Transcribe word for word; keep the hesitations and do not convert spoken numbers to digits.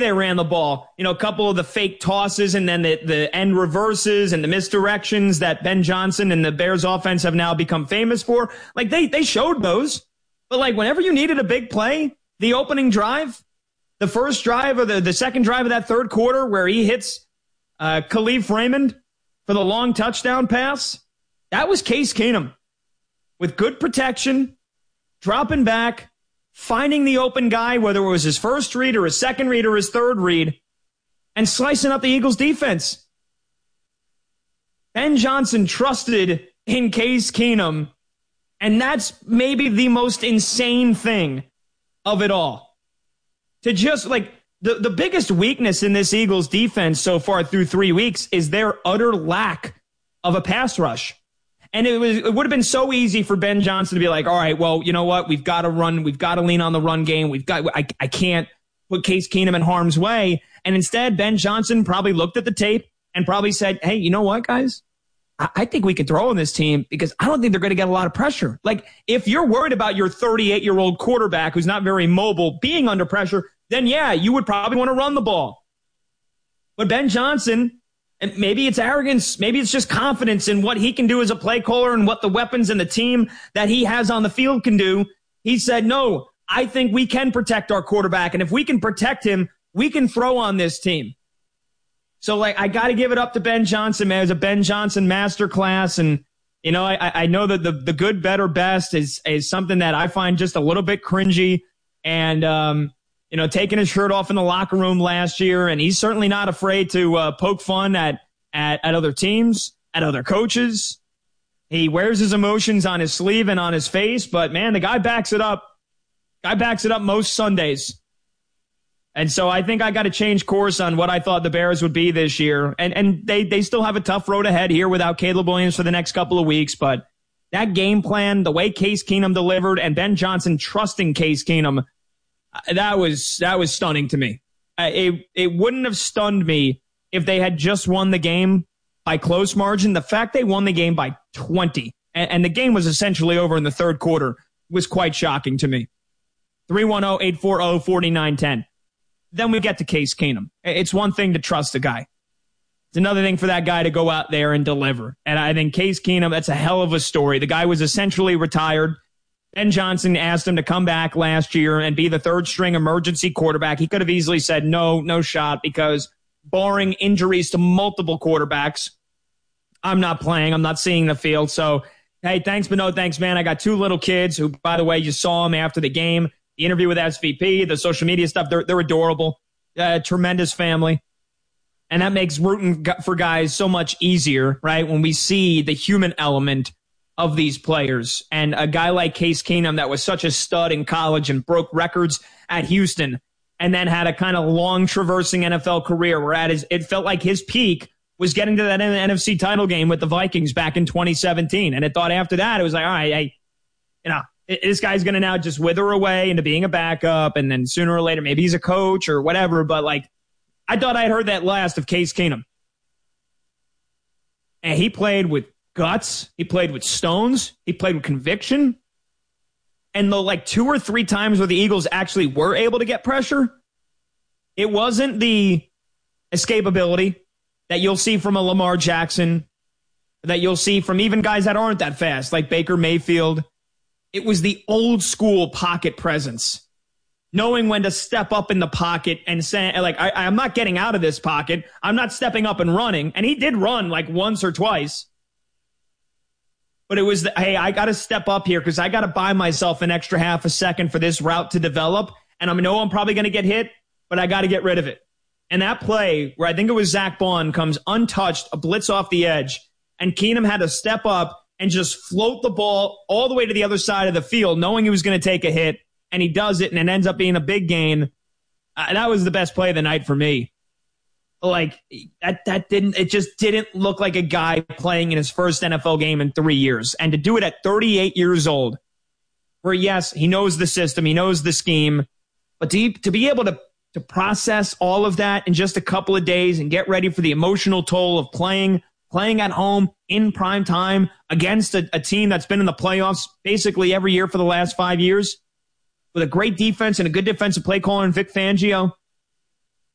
they ran the ball. You know, a couple of the fake tosses and then the, the end reverses and the misdirections that Ben Johnson and the Bears offense have now become famous for. Like, they, they showed those. But, like, whenever you needed a big play, the opening drive, the first drive or the, the second drive of that third quarter where he hits uh, Khalif Raymond for the long touchdown pass, that was Case Keenum with good protection, dropping back, finding the open guy, whether it was his first read or his second read or his third read, and slicing up the Eagles defense. Ben Johnson trusted in Case Keenum, and that's maybe the most insane thing of it all. To just, like, the, the biggest weakness in this Eagles defense so far through three weeks is their utter lack of a pass rush. And it was it would have been so easy for Ben Johnson to be like, all right, well, you know what? We've got to run. We've got to lean on the run game. We've got I, I can't put Case Keenum in harm's way. And instead, Ben Johnson probably looked at the tape and probably said, hey, you know what, guys? I, I think we can throw on this team because I don't think they're going to get a lot of pressure. Like, if you're worried about your thirty-eight-year-old quarterback who's not very mobile being under pressure, then, yeah, you would probably want to run the ball. But Ben Johnson, and maybe it's arrogance, maybe it's just confidence in what he can do as a play caller and what the weapons and the team that he has on the field can do. He said, no, I think we can protect our quarterback. And if we can protect him, we can throw on this team. So, like, I got to give it up to Ben Johnson, man. It was a Ben Johnson masterclass. And, you know, I, I know that the, the good, better, best is, is something that I find just a little bit cringy. And, um, you know, taking his shirt off in the locker room last year, and he's certainly not afraid to uh, poke fun at, at at other teams, at other coaches. He wears his emotions on his sleeve and on his face, but, man, the guy backs it up. Guy backs it up most Sundays. And so I think I got to change course on what I thought the Bears would be this year. And and they, they still have a tough road ahead here without Caleb Williams for the next couple of weeks, but that game plan, the way Case Keenum delivered, and Ben Johnson trusting Case Keenum, That was that was stunning to me. It it wouldn't have stunned me if they had just won the game by close margin. The fact they won the game by twenty, and, and the game was essentially over in the third quarter, was quite shocking to me. three one zero, eight four zero, four nine one zero. Then we get to Case Keenum. It's one thing to trust a guy. It's another thing for that guy to go out there and deliver. And I think Case Keenum, that's a hell of a story. The guy was essentially retired. Ben Johnson asked him to come back last year and be the third string emergency quarterback. He could have easily said no, no shot, because barring injuries to multiple quarterbacks, I'm not playing. I'm not seeing the field. So, hey, thanks, but no thanks, man. I got two little kids who, by the way, you saw them after the game, the interview with S V P, the social media stuff. They're, they're adorable. Uh, tremendous family. And that makes rooting for guys so much easier, right? When we see the human element of these players. And a guy like Case Keenum that was such a stud in college and broke records at Houston, and then had a kind of long traversing N F L career where at his, it felt like his peak was getting to that N F C title game with the Vikings back in twenty seventeen. And it thought after that, it was like, all right, hey, you know, this guy's going to now just wither away into being a backup. And then sooner or later, maybe he's a coach or whatever. But, like, I thought I'd heard that last of Case Keenum. And he played with guts. He played with stones. He played with conviction. And the like two or three times where the Eagles actually were able to get pressure, it wasn't the escapability that you'll see from a Lamar Jackson, that you'll see from even guys that aren't that fast, like Baker Mayfield. It was the old school pocket presence, knowing when to step up in the pocket and saying, like, I, I'm not getting out of this pocket. I'm not stepping up and running. And he did run like once or twice. But it was, the, hey, I got to step up here because I got to buy myself an extra half a second for this route to develop. And I know I'm probably going to get hit, but I got to get rid of it. And that play where I think it was Zach Bond comes untouched, a blitz off the edge, and Keenum had to step up and just float the ball all the way to the other side of the field, knowing he was going to take a hit. And he does it, and it ends up being a big gain. Uh, that was the best play of the night for me. Like, that that didn't, it just didn't look like a guy playing in his first N F L game in three years. And to do it at thirty-eight years old, where, yes, he knows the system, he knows the scheme, but to, to be able to, to process all of that in just a couple of days and get ready for the emotional toll of playing, playing at home in prime time against a, a team that's been in the playoffs basically every year for the last five years, with a great defense and a good defensive play caller in Vic Fangio,